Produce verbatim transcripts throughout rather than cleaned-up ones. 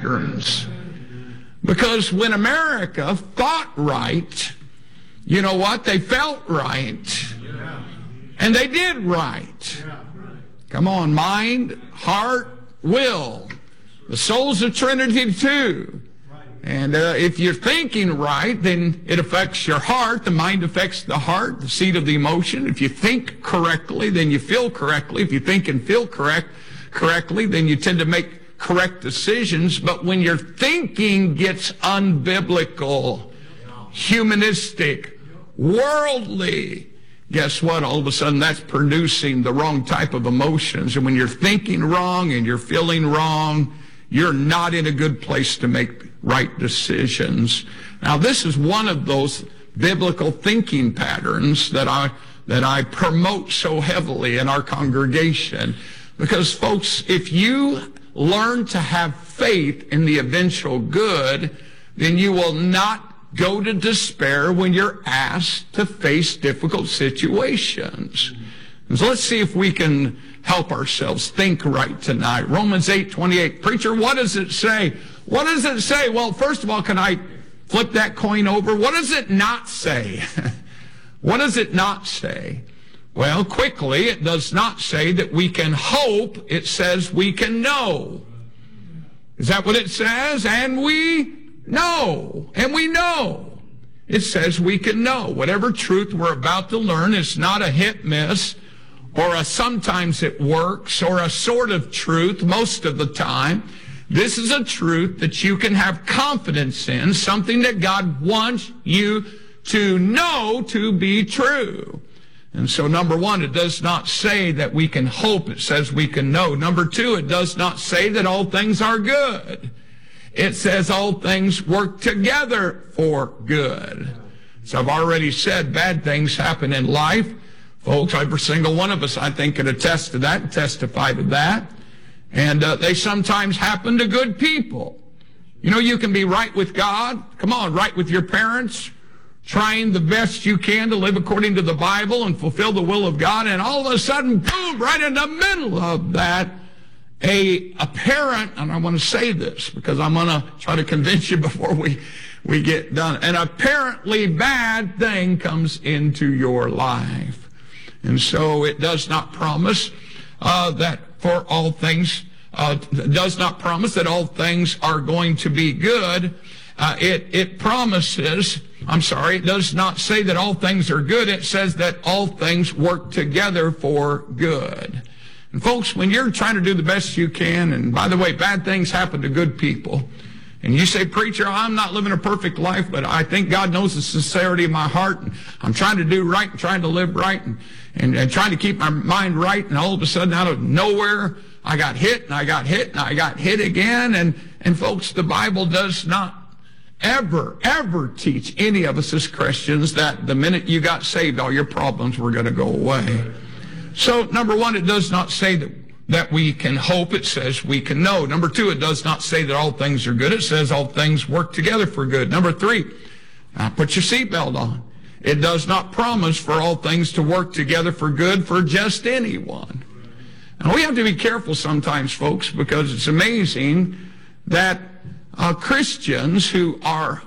patterns. Because when America thought right, you know what? They felt right. And they did right. Come on, mind, heart, will. The soul's a trinity too. And uh, if you're thinking right, then it affects your heart. The mind affects the heart, the seat of the emotion. If you think correctly, then you feel correctly. If you think and feel correct correctly, then you tend to make correct decisions. But when your thinking gets unbiblical, humanistic, worldly, guess what? All of a sudden that's producing the wrong type of emotions. And when you're thinking wrong and you're feeling wrong, you're not in a good place to make right decisions. Now, this is one of those biblical thinking patterns that I that I promote so heavily in our congregation. Because, folks, if you learn to have faith in the eventual good, then you will not go to despair when you're asked to face difficult situations. And so let's see if we can help ourselves think right tonight. Romans eight twenty-eight. Preacher, what does it say? What does it say? Well, first of all, can I flip that coin over? What does it not say? What does it not say? Well, quickly, it does not say that we can hope. It says we can know. Is that what it says? And we know. And we know. It says we can know. Whatever truth we're about to learn is not a hit miss or a sometimes it works or a sort of truth most of the time. This is a truth that you can have confidence in, something that God wants you to know to be true. And so, number one, it does not say that we can hope. It says we can know. Number two, it does not say that all things are good. It says all things work together for good. So I've already said bad things happen in life. Folks, every single one of us, I think, can attest to that and testify to that. And uh, they sometimes happen to good people. You know, you can be right with God. Come on, right with your parents, trying the best you can to live according to the Bible and fulfill the will of God. And all of a sudden, boom, right in the middle of that, a, a parent, and I want to say this because I'm going to try to convince you before we, we get done, an apparently bad thing comes into your life. And so it does not promise uh, that for all things, uh, does not promise that all things are going to be good. Uh, it, it promises, I'm sorry, it does not say that all things are good. It says that all things work together for good. And folks, when you're trying to do the best you can, and by the way, bad things happen to good people, and you say, preacher, I'm not living a perfect life, but I think God knows the sincerity of my heart, and I'm trying to do right and trying to live right and, and, and trying to keep my mind right, and all of a sudden out of nowhere, I got hit, and I got hit, and I got hit again. And, and folks, the Bible does not ever, ever teach any of us as Christians that the minute you got saved, all your problems were going to go away. So, number one, it does not say that, that we can hope. It says we can know. Number two, it does not say that all things are good. It says all things work together for good. Number three, uh, put your seatbelt on. It does not promise for all things to work together for good for just anyone. And we have to be careful sometimes, folks, because it's amazing that uh, Christians who are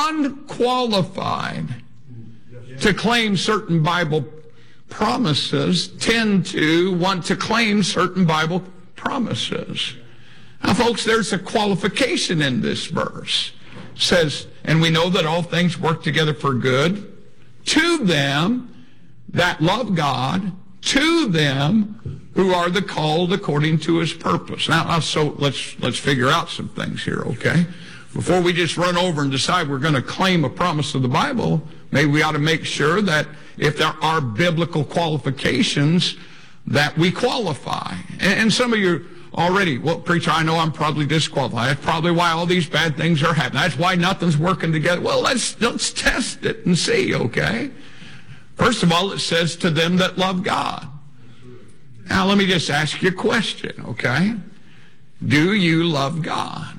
unqualified to claim certain Bible promises tend to want to claim certain Bible promises. Now, folks, there's a qualification in this verse. It says, and we know that all things work together for good to them that love God, to them who are the called according to his purpose. Now, so let's let's figure out some things here, okay? Before we just run over and decide we're going to claim a promise of the Bible, maybe we ought to make sure that if there are biblical qualifications, that we qualify. And, and some of you already, well, preacher, I know I'm probably disqualified. That's probably why all these bad things are happening. That's why nothing's working together. Well, let's let's test it and see, okay? First of all, it says to them that love God. Now, let me just ask you a question, okay? Do you love God?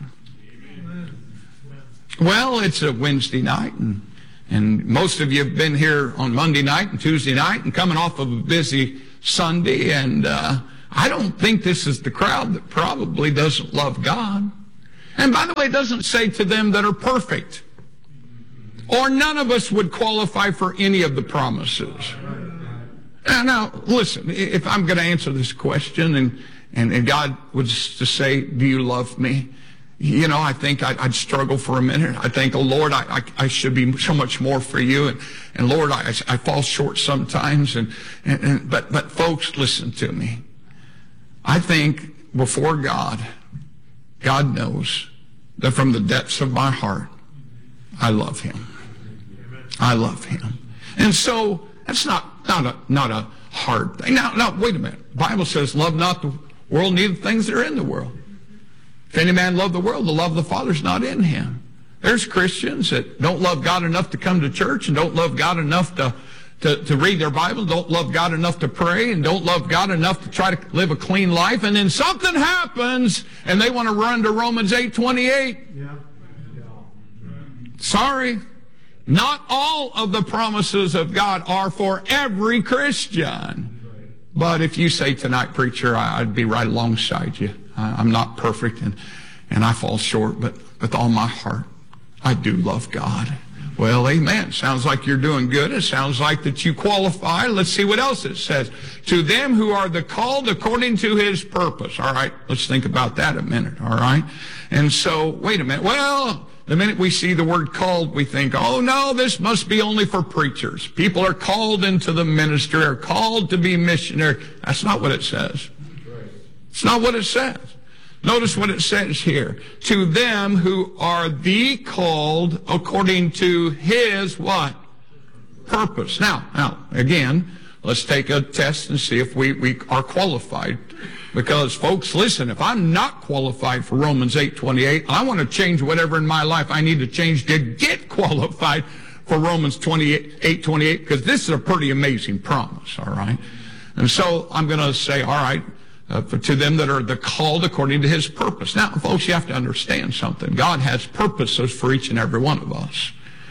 Well, it's a Wednesday night, and, and most of you have been here on Monday night and Tuesday night and coming off of a busy Sunday, and uh, I don't think this is the crowd that probably doesn't love God. And by the way, it doesn't say to them that are perfect. Or none of us would qualify for any of the promises. Now, now listen, if I'm going to answer this question and, and, and God was to say, do you love me? You know, I think I'd, I'd struggle for a minute. I think, oh, Lord, I, I, I should be so much more for you. And, and Lord, I, I fall short sometimes. And, and, and but, but folks, listen to me. I think before God, God knows that from the depths of my heart, I love him. I love him. And so that's not, not a, not a hard thing. Now, now, wait a minute. The Bible says, love not the world, neither the things that are in the world. If any man love the world, the love of the Father is not in him. There's Christians that don't love God enough to come to church and don't love God enough to, to, to read their Bible, don't love God enough to pray, and don't love God enough to try to live a clean life. And then something happens, and they want to run to Romans eight twenty-eight. Yeah. Sorry. Not all of the promises of God are for every Christian. But if you say tonight, preacher, I'd be right alongside you. I'm not perfect, and, and I fall short, but with all my heart, I do love God. Well, amen. Sounds like you're doing good. It sounds like that you qualify. Let's see what else it says. To them who are the called according to his purpose. All right, let's think about that a minute, all right? And so, wait a minute. Well, the minute we see the word called, we think, oh, no, this must be only for preachers. People are called into the ministry, are called to be missionary. That's not what it says. It's not what it says. Notice what it says here. To them who are the called according to his what? Purpose. Now, now, again, let's take a test and see if we, we are qualified. Because, folks, listen, if I'm not qualified for Romans eight twenty-eight, I want to change whatever in my life I need to change to get qualified for Romans eight twenty-eight, because this is a pretty amazing promise, all right? And so I'm going to say, all right, Uh, for, to them that are the called according to his purpose. Now, folks, you have to understand something. God has purposes for each and every one of us.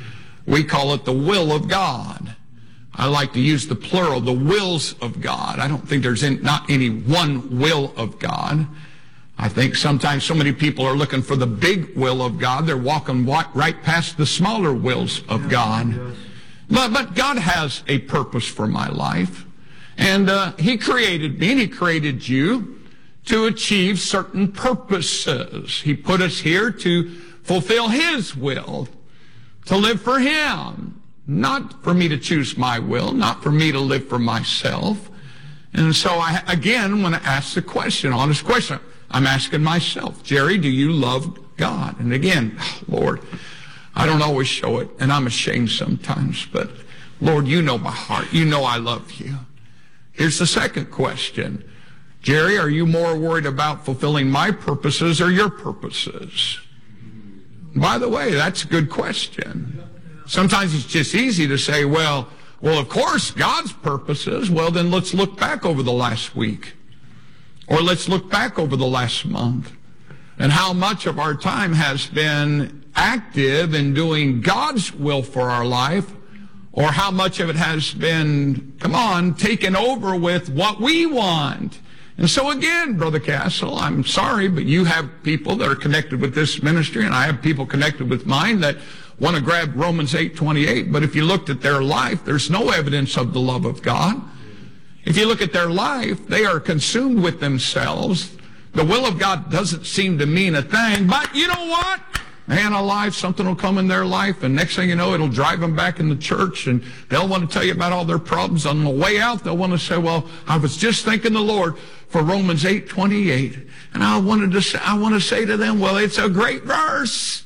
We call it the will of God. I like to use the plural, the wills of God. I don't think there's in, not any one will of God. I think sometimes so many people are looking for the big will of God. They're walking right past the smaller wills of God. But, but God has a purpose for my life. And uh, he created me, and he created you to achieve certain purposes. He put us here to fulfill his will, to live for him, not for me to choose my will, not for me to live for myself. And so I, again, want to ask the question, honest question. I'm asking myself, Jerry, do you love God? And again, Lord, I don't always show it, and I'm ashamed sometimes, but Lord, you know my heart. You know I love you. Here's the second question. Jerry, are you more worried about fulfilling my purposes or your purposes? By the way, that's a good question. Sometimes it's just easy to say, well, well, of course, God's purposes. Well, then let's look back over the last week. Or let's look back over the last month. And how much of our time has been active in doing God's will for our life, or how much of it has been, come on, taken over with what we want. And so again, Brother Castle, I'm sorry, but you have people that are connected with this ministry, and I have people connected with mine that want to grab Romans eight twenty-eight. But if you looked at their life, there's no evidence of the love of God. If you look at their life, they are consumed with themselves. The will of God doesn't seem to mean a thing. But you know what? Man alive, something will come in their life, and next thing you know, it'll drive them back in the church, and they'll want to tell you about all their problems. On the way out, they'll want to say, well, I was just thanking the Lord for Romans eight twenty-eight. And I wanted to say, I want to say to them, well, it's a great verse,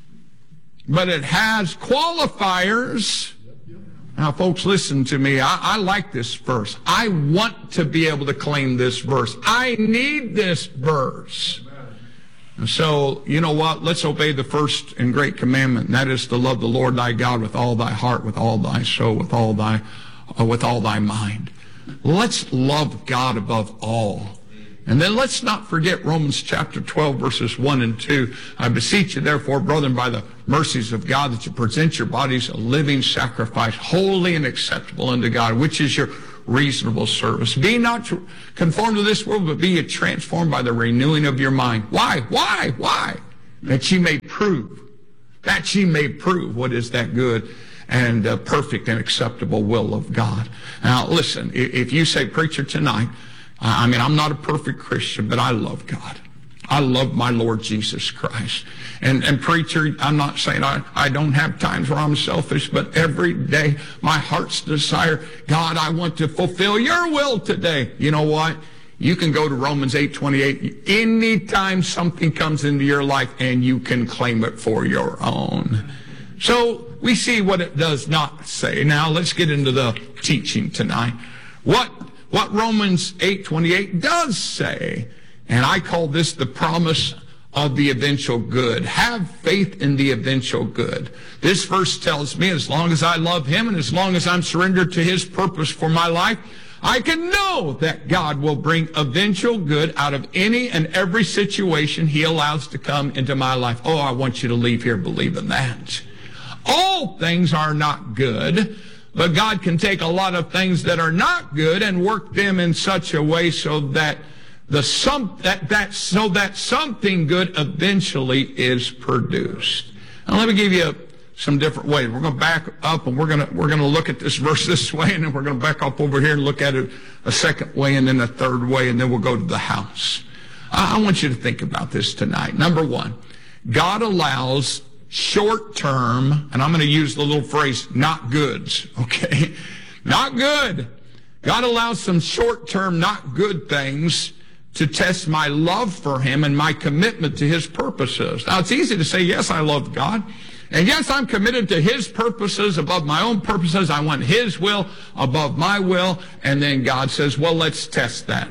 but it has qualifiers. Now, folks, listen to me. I, I like this verse. I want to be able to claim this verse. I need this verse. And so, you know what? Let's obey the first and great commandment, and that is to love the Lord thy God with all thy heart, with all thy soul, with all thy, uh, with all thy mind. Let's love God above all. And then let's not forget Romans chapter twelve, verses one and two. I beseech you, therefore, brethren, by the mercies of God, that you present your bodies a living sacrifice, holy and acceptable unto God, which is your reasonable service. Be not conformed to this world, but be ye transformed by the renewing of your mind. Why? Why? Why? that ye may prove, that ye may prove what is that good and uh, perfect and acceptable will of God. Now, listen, if you say, preacher, tonight, I mean, I'm not a perfect Christian, but I love God. I love my Lord Jesus Christ. And, and preacher, I'm not saying I, I don't have times where I'm selfish, but every day my heart's desire, God, I want to fulfill your will today. You know what? You can go to Romans eight twenty-eight anytime something comes into your life, and you can claim it for your own. So we see what it does not say. Now let's get into the teaching tonight. What, what Romans eight twenty-eight does say, and I call this the promise of the eventual good. Have faith in the eventual good. This verse tells me as long as I love him and as long as I'm surrendered to his purpose for my life, I can know that God will bring eventual good out of any and every situation he allows to come into my life. Oh, I want you to leave here believing that. All things are not good, but God can take a lot of things that are not good and work them in such a way so that the some that that so that something good eventually is produced. Now let me give you some different ways. We're going to back up and we're going to we're going to look at this verse this way, and then we're going to back up over here and look at it a second way, and then a third way, and then we'll go to the house. I, I want you to think about this tonight. Number one, God allows short-term, and I'm going to use the little phrase, not goods, okay? Not good. God allows some short-term, not good things to test my love for him and my commitment to his purposes. Now, it's easy to say, yes, I love God. And yes, I'm committed to his purposes above my own purposes. I want his will above my will. And then God says, well, let's test that.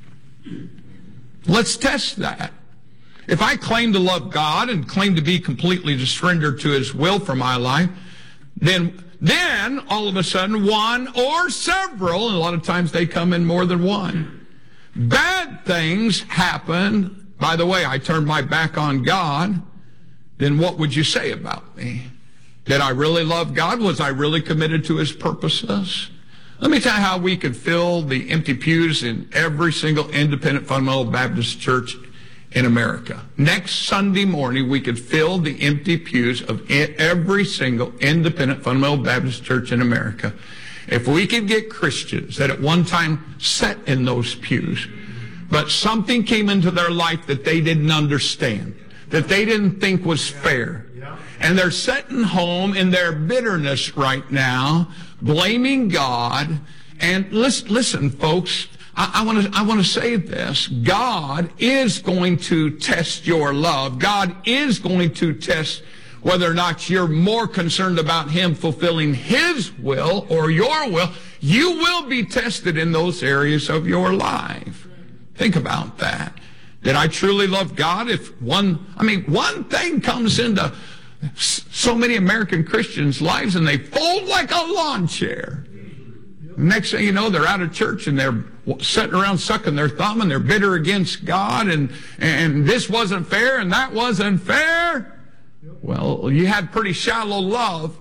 Let's test that. If I claim to love God and claim to be completely surrendered to his will for my life, then, then all of a sudden one or several, and a lot of times they come in more than one, bad things happen. By the way, I turned my back on God. Then what would you say about me? Did I really love God? Was I really committed to his purposes? Let me tell you how we could fill the empty pews in every single independent fundamental Baptist church in America. Next Sunday morning, we could fill the empty pews of every single independent fundamental Baptist church in America. If we could get Christians that at one time sat in those pews, but something came into their life that they didn't understand, that they didn't think was fair, and they're sitting home in their bitterness right now, blaming God. And listen, listen folks, I want to I want to say this. God is going to test your love. God is going to test whether or not you're more concerned about him fulfilling his will or your will. You will be tested in those areas of your life. Think about that. Did I truly love God? If one, I mean, one thing comes into so many American Christians' lives and they fold like a lawn chair. Next thing you know, they're out of church and they're sitting around sucking their thumb and they're bitter against God, and, and this wasn't fair and that wasn't fair. Well, you had pretty shallow love.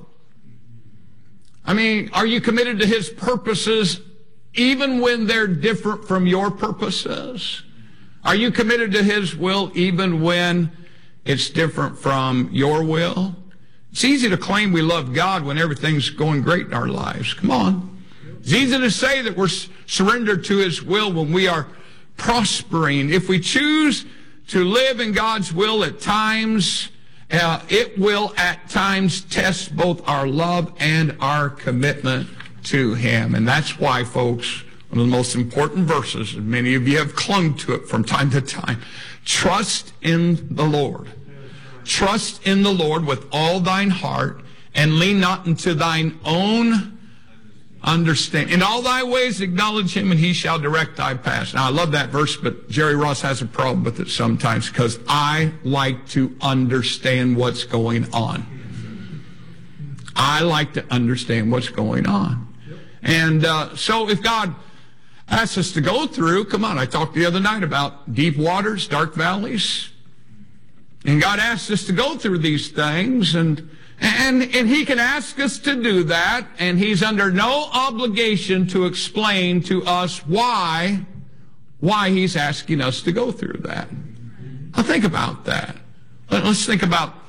I mean, are you committed to his purposes even when they're different from your purposes? Are you committed to his will even when it's different from your will? It's easy to claim we love God when everything's going great in our lives. Come on. It's easy to say that we're surrendered to his will when we are prospering. If we choose to live in God's will at times, uh, it will at times test both our love and our commitment to him. And that's why, folks, one of the most important verses, and many of you have clung to it from time to time, trust in the Lord. Trust in the Lord with all thine heart, and lean not into thine own understanding. In all thy ways acknowledge him, and he shall direct thy paths. Now, I love that verse, but Jerry Ross has a problem with it sometimes because I like to understand what's going on. I like to understand what's going on. And uh, so if God asks us to go through, come on, I talked the other night about deep waters, dark valleys. And God asks us to go through these things, and And, and he can ask us to do that, and he's under no obligation to explain to us why, why he's asking us to go through that. Now think about that. Let's think about